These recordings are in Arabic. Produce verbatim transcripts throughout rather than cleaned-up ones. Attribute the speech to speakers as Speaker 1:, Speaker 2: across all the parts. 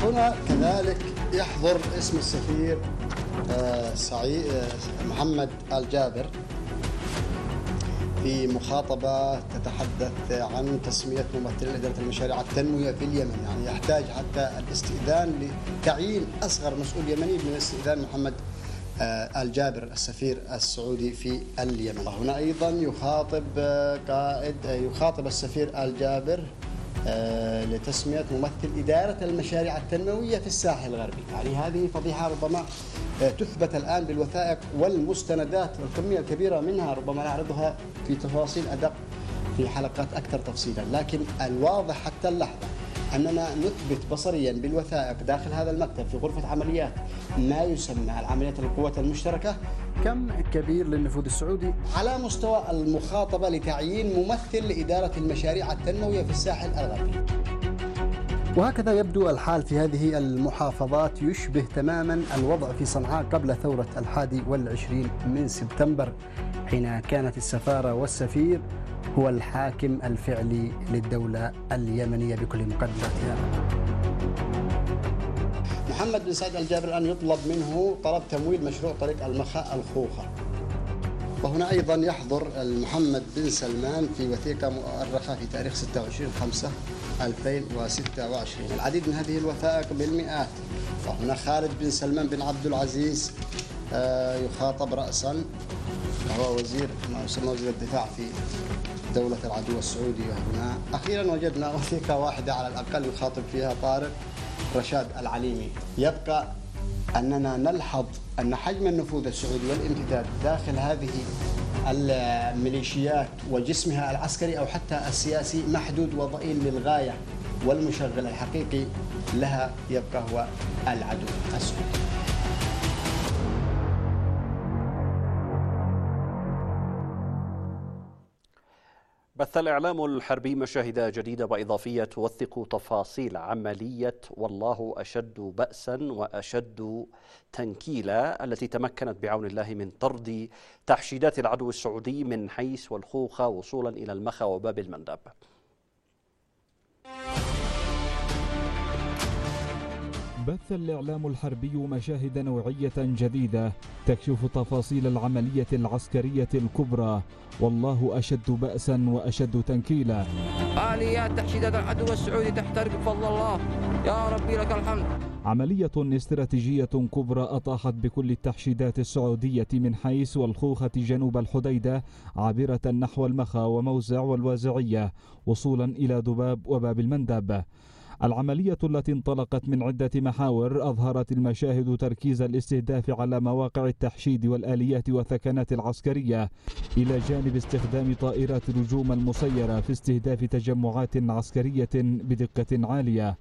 Speaker 1: هنا كذلك يحضر اسم السفير سعيد محمد الجابر في مخاطبة تتحدث عن تسمية ممثل إدارة المشاريع التنموية في اليمن، يعني يحتاج حتى الاستئذان لتعيين أصغر مسؤول يمني من استئذان محمد الجابر السفير السعودي في اليمن. هنا أيضا يخاطب قائد يخاطب السفير الجابر لتسمية ممثل إدارة المشاريع التنموية في الساحل الغربي، يعني هذه فضيحة ربما تثبت الآن بالوثائق والمستندات والكمية الكبيرة منها، ربما نعرضها في تفاصيل أدق في حلقات أكثر تفصيلا، لكن الواضح حتى اللحظة أننا نثبت بصريا بالوثائق داخل هذا المكتب في غرفة عمليات ما يسمى العمليات القوات المشتركة كم كبير للنفوذ السعودي على مستوى المخاطبة لتعيين ممثل لإدارة المشاريع التنموية في الساحل الغربي. وهكذا يبدو الحال في هذه المحافظات، يشبه تماما الوضع في صنعاء قبل ثورة الحادي والعشرين من سبتمبر، حين كانت السفارة والسفير هو الحاكم الفعلي للدولة اليمنية بكل مقدراتها. محمد بن سعيد الجابر الآن يطلب منه طلب تمويل مشروع طريق المخا الخوخة. وهنا أيضا يحضر محمد بن سلمان في وثيقة مؤرخة في تاريخ ستة وعشرين خمسة ألفين وستة وعشرين، العديد من هذه الوثائق بالمئات. وهنا خالد بن سلمان بن عبد العزيز يخاطب رأسا، وهو وزير ما يسمى وزير الدفاع في دولة العدو السعودي. وهنا أخيرا وجدنا وثيقة واحدة على الأقل يخاطب فيها طارق رشاد العليمي. يبقى أننا نلحظ أن حجم النفوذ السعودي والامتداد داخل هذه الميليشيات وجسمها العسكري أو حتى السياسي محدود وضئيل للغاية، والمشغل الحقيقي لها يبقى هو العدو السعودي.
Speaker 2: بث الإعلام الحربي مشاهد جديدة وإضافية توثق تفاصيل عملية والله أشد بأسا وأشد تنكيلا التي تمكنت بعون الله من طرد تحشيدات العدو السعودي من حيس والخوخة وصولا إلى المخا وباب المندب.
Speaker 3: بث الإعلام الحربي مشاهد نوعية جديدة تكشف تفاصيل العملية العسكرية الكبرى والله أشد بأسا وأشد تنكيلا.
Speaker 4: آليات تحشيدات العدو السعودي تحترق بفضل الله، يا ربي لك الحمد.
Speaker 3: عملية استراتيجية كبرى أطاحت بكل التحشيدات السعودية من حيس والخوخة جنوب الحديدة عابرة نحو المخا وموزع والوازعية وصولا إلى دباب وباب المندب. العملية التي انطلقت من عدة محاور أظهرت المشاهد تركيز الاستهداف على مواقع التحشيد والآليات والثكنات العسكرية، إلى جانب استخدام طائرات الهجوم المسيرة في استهداف تجمعات عسكرية بدقة عالية.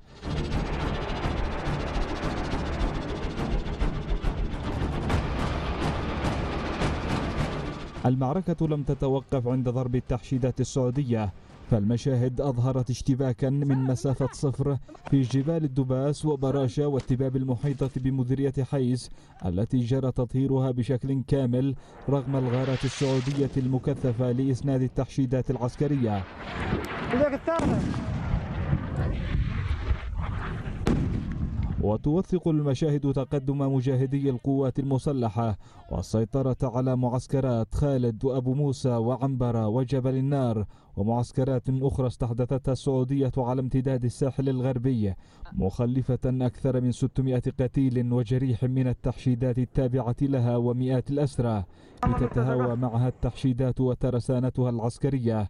Speaker 3: المعركة لم تتوقف عند ضرب التحشيدات السعودية، فالمشاهد أظهرت اشتباكا من مسافة صفر في جبال الدباس وبراشة والتباب المحيطة بمديرية حيس التي جرى تطهيرها بشكل كامل رغم الغارات السعودية المكثفة لإسناد التحشيدات العسكرية. وتوثق المشاهد تقدم مجاهدي القوات المسلحة والسيطرة على معسكرات خالد وأبو موسى وعنبرة وجبل النار ومعسكرات أخرى استحدثتها السعودية على امتداد الساحل الغربي، مخلفة أكثر من ستمائة قتيل وجريح من التحشيدات التابعة لها ومئات الأسرى، لتتهاوى معها التحشيدات وترسانتها العسكرية.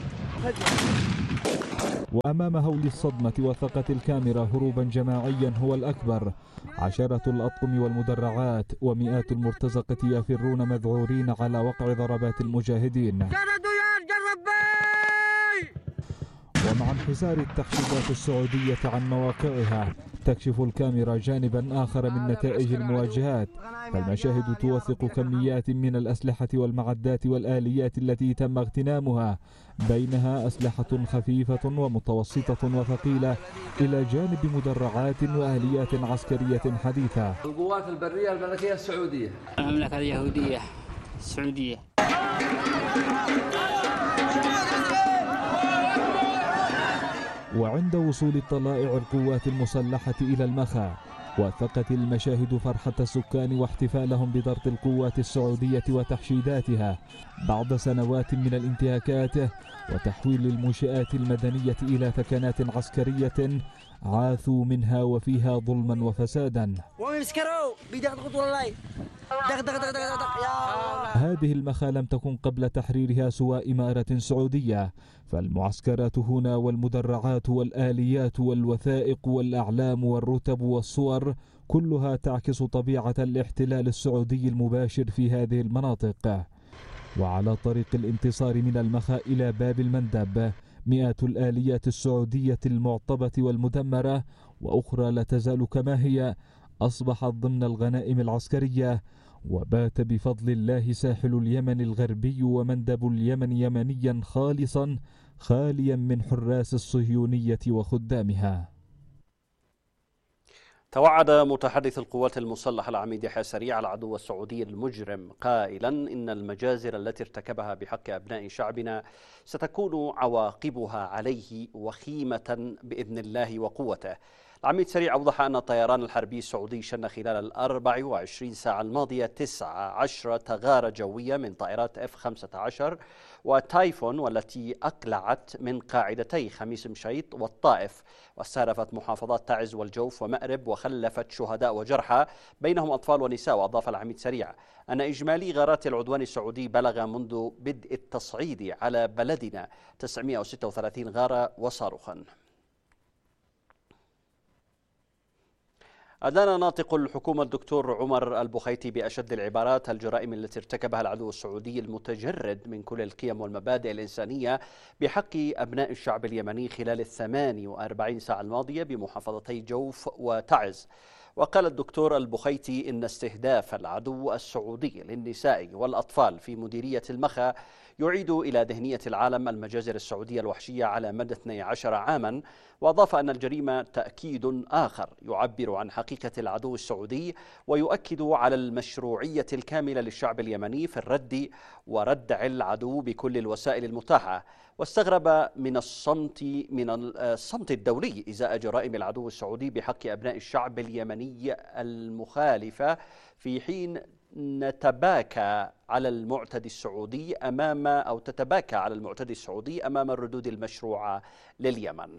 Speaker 3: وأمام هول الصدمة وثقت الكاميرا هروبا جماعيا هو الأكبر، عشرة الأطقم والمدرعات ومئات المرتزقة يفرون مذعورين على وقع ضربات المجاهدين. ومع انحسار التحشيدات السعودية عن مواقعها تكشف الكاميرا جانبا آخر من نتائج المواجهات، فالمشاهد توثق كميات من الأسلحة والمعدات والآليات التي تم اغتنامها، بينها أسلحة خفيفة ومتوسطة وثقيلة إلى جانب مدرعات وآليات عسكرية حديثة.
Speaker 4: القوات البرية الملكية السعودية،
Speaker 5: المملكة اليهودية السعودية.
Speaker 3: وعند وصول طلائع القوات المسلحة إلى المخا وثقت المشاهد فرحة السكان واحتفالهم بضرب القوات السعودية وتحشيداتها بعد سنوات من الانتهاكات وتحويل المنشآت المدنية إلى ثكنات عسكرية عاثوا منها وفيها ظلما وفسادا. هذه المخا لم تكن قبل تحريرها سوى إمارة سعودية، فالمعسكرات هنا والمدرعات والآليات والوثائق والأعلام والرتب والصور كلها تعكس طبيعة الاحتلال السعودي المباشر في هذه المناطق. وعلى طريق الانتصار من المخا إلى باب المندب مئات الآليات السعودية المعطبة والمدمرة وأخرى لا تزال كما هي أصبحت ضمن الغنائم العسكرية، وبات بفضل الله ساحل اليمن الغربي ومندب اليمن يمنيا خالصا خاليا من حراس الصهيونية وخدامها.
Speaker 2: توعد متحدث القوات المسلحة العميد يحيى سريع العدو السعودي المجرم قائلا إن المجازر التي ارتكبها بحق أبناء شعبنا ستكون عواقبها عليه وخيمة بإذن الله وقوته. العميد سريع أوضح أن الطيران الحربي السعودي شن خلال الأربع وعشرين ساعة الماضية تسعة عشر غارة جوية من طائرات إف خمسة عشر وتايفون والتي أقلعت من قاعدتي خميس مشيط والطائف، واستهدفت محافظات تعز والجوف ومأرب وخلفت شهداء وجرحى بينهم أطفال ونساء. وأضاف العميد سريع أن إجمالي غارات العدوان السعودي بلغ منذ بدء التصعيد على بلدنا تسعمئة وستة وثلاثين غارة وصاروخا. أدان ناطق الحكومة الدكتور عمر البخيتي بأشد العبارات الجرائم التي ارتكبها العدو السعودي المتجرد من كل القيم والمبادئ الإنسانية بحق أبناء الشعب اليمني خلال الثمان وأربعين ساعة الماضية بمحافظتي جوف وتعز. وقال الدكتور البخيتي إن استهداف العدو السعودي للنساء والأطفال في مديرية المخا يعيد إلى ذهنية العالم المجازر السعودية الوحشية على مدى اثني عشر عاما. وأضاف أن الجريمة تأكيد آخر يعبر عن حقيقة العدو السعودي ويؤكد على المشروعية الكاملة للشعب اليمني في الرد وردع العدو بكل الوسائل المتاحة. واستغرب من الصمت من الصمت الدولي إزاء جرائم العدو السعودي بحق أبناء الشعب اليمني المخالفة، في حين نتباكى على المعتدي السعودي أمام أو تتباكى على المعتدي السعودي أمام الردود المشروعة لليمن.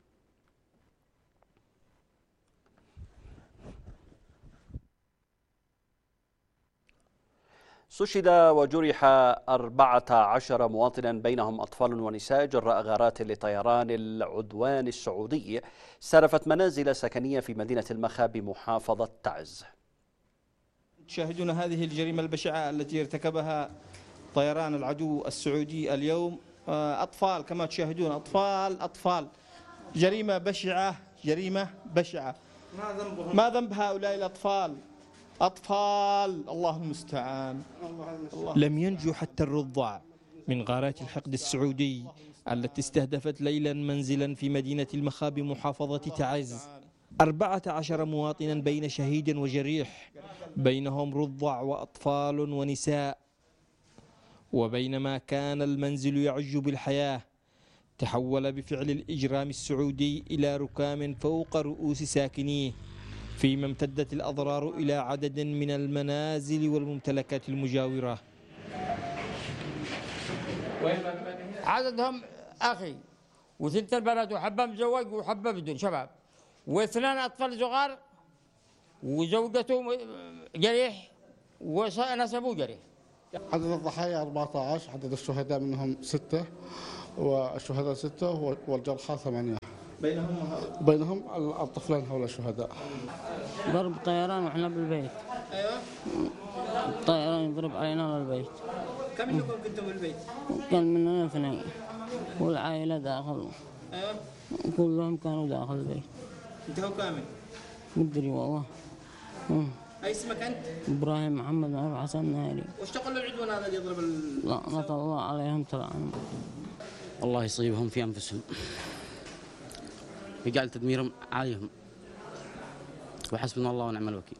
Speaker 2: استشهد وجرح أربعة عشر مواطنا بينهم أطفال ونساء جراء غارات لطيران العدوان السعودي استهدفت منازل سكنية في مدينة المخا بمحافظة تعز.
Speaker 6: تشاهدون هذه الجريمة البشعة التي ارتكبها طيران العدو السعودي اليوم. أطفال كما تشاهدون، أطفال أطفال جريمة بشعة، جريمة بشعة. ما ذنبهم؟ ما ذنب هؤلاء الأطفال؟ أطفال الله المستعان. لم ينجو حتى الرضع من غارات الحقد السعودي التي استهدفت ليلا منزلا في مدينة المخا بمحافظة تعز. أربعة عشر مواطنا بين شهيد وجريح، بينهم رضع وأطفال ونساء. وبينما كان المنزل يعج بالحياة تحول بفعل الإجرام السعودي إلى ركام فوق رؤوس ساكنيه، فيما امتدت الأضرار إلى عدد من المنازل والممتلكات المجاورة.
Speaker 4: عددهم أخي وثنت البنات وحبة مزوج وحبة بدون شباب واثنان أطفال صغار وزوجته جريح ونسبه جريح.
Speaker 7: عدد الضحايا أربعة عشر، عدد الشهداء منهم ستة والشهداء ستة والجرحى ثمانية.
Speaker 6: بينهم
Speaker 7: بينهم الطفلين هؤلاء الشهداء.
Speaker 5: ضرب طيران واحنا بالبيت.
Speaker 6: ايوه
Speaker 5: الطيران يضرب علينا بالبيت.
Speaker 6: كم منكم كنتم بالبيت؟
Speaker 5: كان مننا اثنين والعائلة داخل.
Speaker 6: ايوه
Speaker 5: كلهم كانوا داخل البيت.
Speaker 6: انتهوا كامل؟
Speaker 5: مدري والله. مم.
Speaker 6: اي اسمك انت؟
Speaker 5: ابراهيم محمد عرب حسن نهري.
Speaker 6: وش تقول للعدوان هذا اللي يضرب ال...
Speaker 5: لعنة الله عليهم تلعنهم.
Speaker 8: الله يصيبهم في انفسهم يجعل تدميرهم عليهم وحسبنا الله ونعم الوكيل.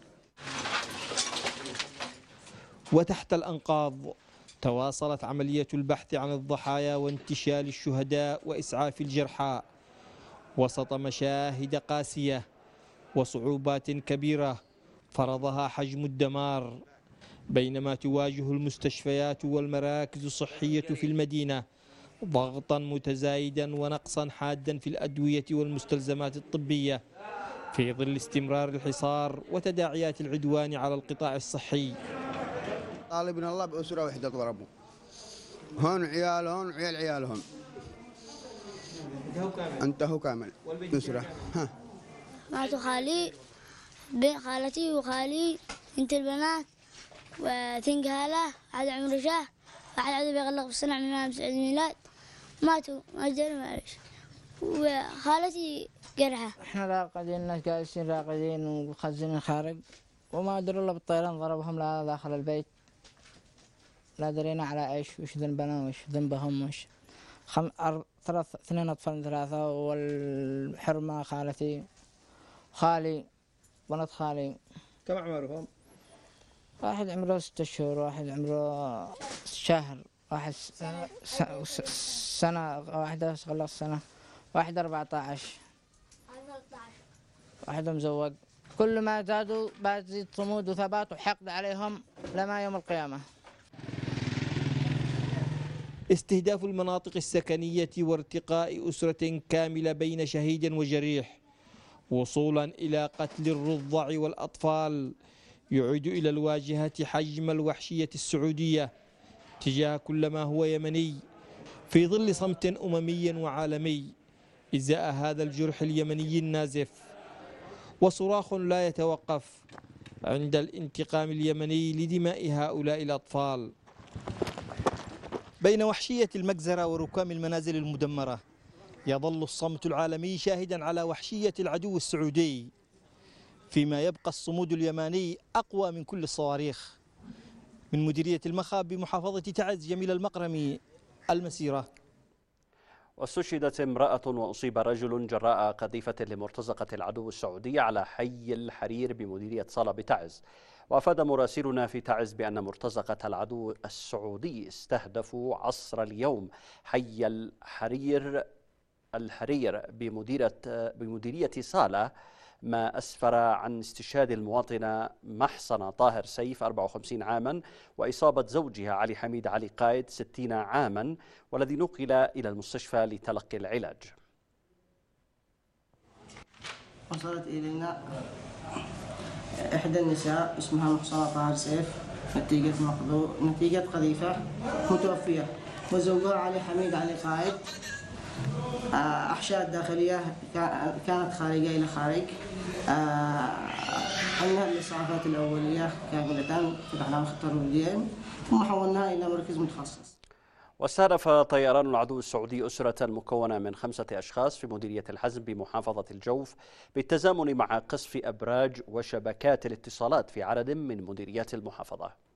Speaker 6: وتحت الأنقاض تواصلت عملية البحث عن الضحايا وانتشال الشهداء وإسعاف الجرحى، وسط مشاهد قاسية وصعوبات كبيرة فرضها حجم الدمار، بينما تواجه المستشفيات والمراكز الصحية في المدينة ضغطا متزايدا ونقصا حادا في الأدوية والمستلزمات الطبية في ظل استمرار الحصار وتداعيات العدوان على القطاع الصحي.
Speaker 9: طالبنا الله بأسرة وحدة ضربوا هون عيالهم عيال عيالهم انتهوا كامل أسرة. ها
Speaker 10: ماتوا خالي بين خالتي وخالي بنت البنات وثنق هالة واحد عمره شهر واحد عاد بيغلق بالسنة عملنا عيد ميلاد ماتوا ما أجل معلش وخالتي جرحة.
Speaker 5: احنا راقدين الناس جالسين راقدين وخزنين خارج وما أدري إلا بالطيران ضربهم لا داخل البيت لا درينا على ايش وش ذنبنا وش ذنبهم وش خم... أر... ثلاث اثنين أطفال ثلاثة والحرمة خالتي خالي بنت خالي.
Speaker 6: كم أعمارهم؟
Speaker 5: واحد عمره ستة شهور واحد عمره شهر واحد سنة, س... سنة واحدة خلص سنة واحد أربعة عشر واحد مزوج. كل ما زادوا بتزيد صمود وثبات وحقد عليهم لما يوم القيامة.
Speaker 6: استهداف المناطق السكنية وارتقاء أسرة كاملة بين شهيد وجريح وصولا إلى قتل الرضع والأطفال يعيد إلى الواجهة حجم الوحشية السعودية تجاه كل ما هو يمني في ظل صمت أممي وعالمي إزاء هذا الجرح اليمني النازف وصراخ لا يتوقف عند الانتقام اليمني لدماء هؤلاء الأطفال. بين وحشية المجزرة وركام المنازل المدمرة يظل الصمت العالمي شاهدا على وحشية العدو السعودي فيما يبقى الصمود اليماني أقوى من كل الصواريخ. من مديرية المخاب بمحافظة تعز جميل المقرمي المسيرة.
Speaker 2: واستشهدت امرأة وأصيب رجل جراء قذيفة لمرتزقة العدو السعودي على حي الحرير بمديرية صالة بتعز. وأفاد مراسلنا في تعز بأن مرتزقة العدو السعودي استهدفوا عصر اليوم حي الحرير الحرير بمديرية بمديرية صالة، ما أسفر عن استشهاد المواطنة محصنة طاهر سيف أربعة وخمسين عاما وإصابة زوجها علي حميد علي قايد ستين عاما، والذي نقل إلى المستشفى لتلقي العلاج.
Speaker 11: وصلت إلينا إحدى النساء اسمها محصنة طاهر سيف نتيجة مقدو نتيجة قذيفة متوفية، وزوجها علي حميد علي قايد أحشاء داخلية كانت خارجة إلى خارج. حلنا الإسعافات الأولية كاملة فتحنا خطة الوديين ثم حولناها إلى مركز متخصص.
Speaker 2: واستهدف طيران العدو السعودي أسرة مكونة من خمسة أشخاص في مديرية الحزم بمحافظة الجوف بالتزامن مع قصف أبراج وشبكات الاتصالات في عدد من مديريات المحافظة.